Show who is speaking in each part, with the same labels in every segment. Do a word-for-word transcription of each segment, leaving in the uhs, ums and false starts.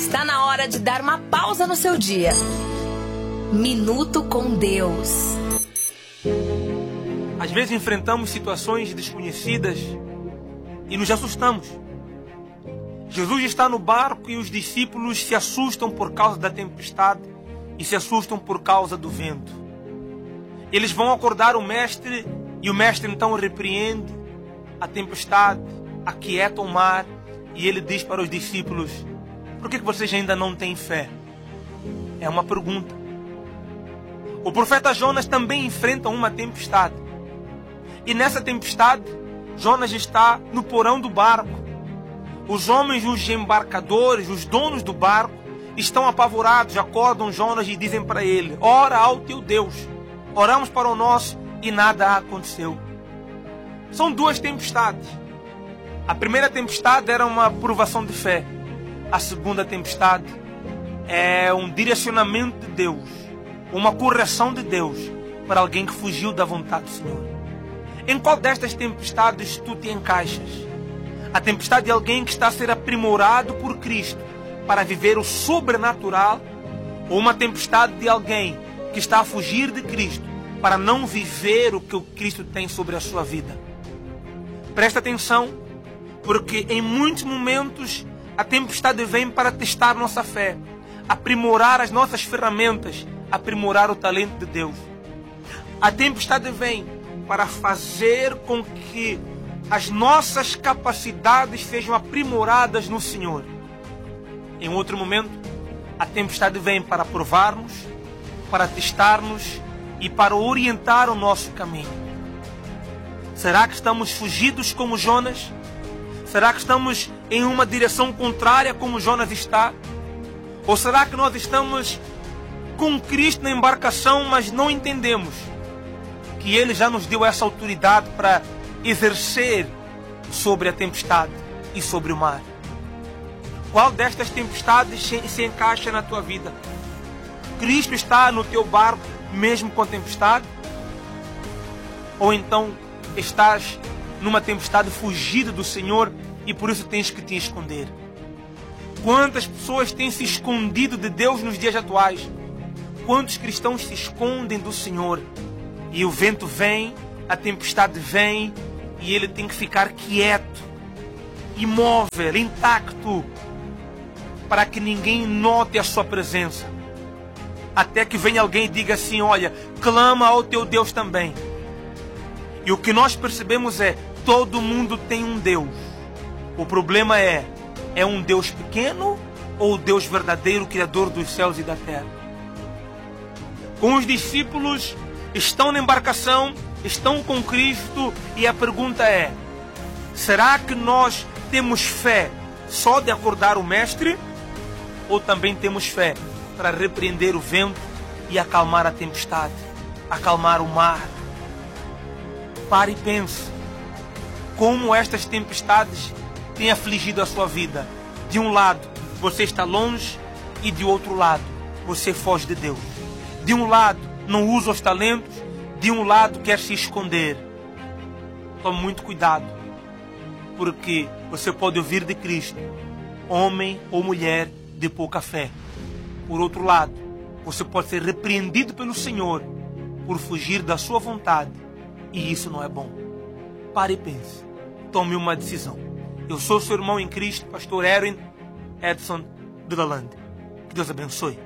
Speaker 1: Está na hora de dar uma pausa no seu dia. Minuto com Deus.
Speaker 2: Às vezes enfrentamos situações desconhecidas e nos assustamos. Jesus está no barco e os discípulos se assustam por causa da tempestade e se assustam por causa do vento. Eles vão acordar o mestre e o mestre então repreende a tempestade, aquieta o mar e ele diz para os discípulos: por que vocês ainda não têm fé? É uma pergunta. O profeta Jonas também enfrenta uma tempestade. E nessa tempestade, Jonas está no porão do barco. Os homens, os embarcadores, os donos do barco, estão apavorados, acordam Jonas e dizem para ele: ora ao teu Deus. Oramos para o nosso e nada aconteceu. São duas tempestades. A primeira tempestade era uma provação de fé. A segunda tempestade é um direcionamento de Deus, uma correção de Deus para alguém que fugiu da vontade do Senhor. Em qual destas tempestades tu te encaixas? A tempestade de alguém que está a ser aprimorado por Cristo para viver o sobrenatural, ou uma tempestade de alguém que está a fugir de Cristo para não viver o que o Cristo tem sobre a sua vida? Presta atenção, porque em muitos momentos a tempestade vem para testar nossa fé, aprimorar as nossas ferramentas, aprimorar o talento de Deus. A tempestade vem para fazer com que as nossas capacidades sejam aprimoradas no Senhor. Em outro momento, a tempestade vem para provar-nos, para testar-nos e para orientar o nosso caminho. Será que estamos fugidos como Jonas? Será que estamos em uma direção contrária como Jonas está? Ou será que nós estamos com Cristo na embarcação, mas não entendemos que Ele já nos deu essa autoridade para exercer sobre a tempestade e sobre o mar? Qual destas tempestades se encaixa na tua vida? Cristo está no teu barco mesmo com a tempestade? Ou então estás numa tempestade fugida do Senhor e por isso tens que te esconder? Quantas pessoas têm se escondido de Deus nos dias atuais? Quantos cristãos se escondem do Senhor? E o vento vem, a tempestade vem e ele tem que ficar quieto, imóvel, intacto, para que ninguém note a sua presença. Até que venha alguém e diga assim: olha, clama ao teu Deus também. E o que nós percebemos é: todo mundo tem um Deus. O problema é, é um Deus pequeno ou o Deus verdadeiro, Criador dos céus e da terra? Com os discípulos, estão na embarcação, estão com Cristo e a pergunta é: será que nós temos fé só de acordar o Mestre? Ou também temos fé para repreender o vento e acalmar a tempestade, acalmar o mar? Pare e pense como estas tempestades têm afligido a sua vida. De um lado, você está longe e de outro lado, você foge de Deus. De um lado, não usa os talentos, de um lado quer se esconder. Tome muito cuidado, porque você pode ouvir de Cristo: homem ou mulher de pouca fé. Por outro lado, você pode ser repreendido pelo Senhor por fugir da sua vontade, e isso não é bom. Pare e pense. Tome uma decisão. Eu sou seu irmão em Cristo, pastor Erwin Edson Dudalande. Que Deus abençoe.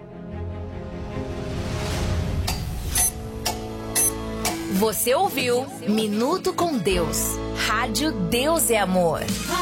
Speaker 1: Você ouviu Minuto com Deus. Rádio Deus é Amor.